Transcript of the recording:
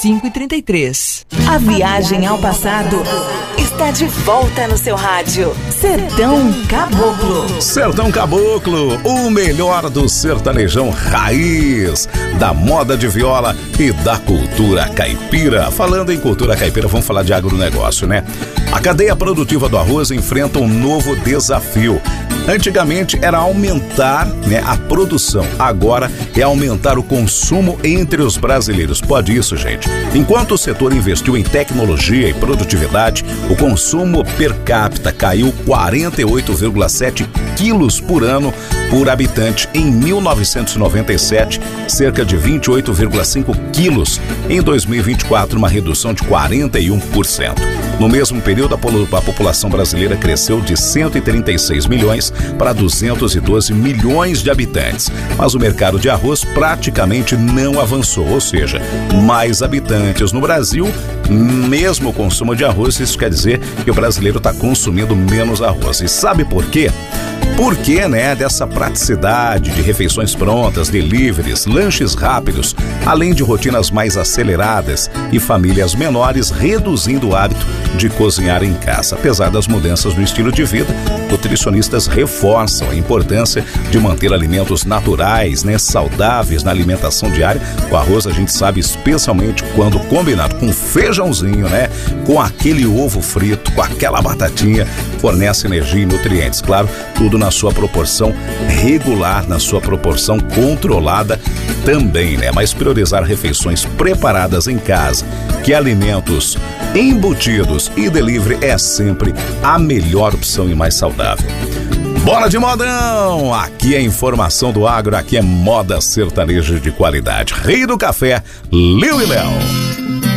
3533. A viagem ao passado está de volta no seu rádio. Sertão Caboclo. Sertão Caboclo, o melhor do sertanejão raiz, da moda de viola e da cultura caipira. Falando em cultura caipira, vamos falar de agronegócio, né? A cadeia produtiva do arroz enfrenta um novo desafio. Antigamente era aumentar, a produção, agora é aumentar o consumo entre os brasileiros. Pode isso, gente? Enquanto o setor investiu em tecnologia e produtividade, o consumo per capita caiu 48,7 quilos por ano por habitante em 1997, cerca de 28,5 quilos em 2024, uma redução de 41%. No mesmo período, a população brasileira cresceu de 136 milhões para 212 milhões de habitantes. Mas o mercado de arroz praticamente não avançou, ou seja, mais habitantes no Brasil, mesmo o consumo de arroz, isso quer dizer que o brasileiro está consumindo menos arroz. E sabe por quê? Porque, dessa praticidade de refeições prontas, deliveries, lanches rápidos, além de rotinas mais aceleradas e famílias menores reduzindo o hábito de cozinhar em casa. Apesar das mudanças no estilo de vida, nutricionistas reforçam a importância de manter alimentos naturais, saudáveis na alimentação diária. O arroz, a gente sabe, especialmente quando combinado com feijãozinho, com aquele ovo frito, com aquela batatinha, fornece energia e nutrientes. Claro, tudo na sua proporção regular, na sua proporção controlada também, Mas priorizar refeições preparadas em casa, que alimentos embutidos e delivery é sempre a melhor opção e mais saudável. Bora de modão! Aqui é informação do agro, aqui é moda sertaneja de qualidade. Rei do café, Liu e Léo.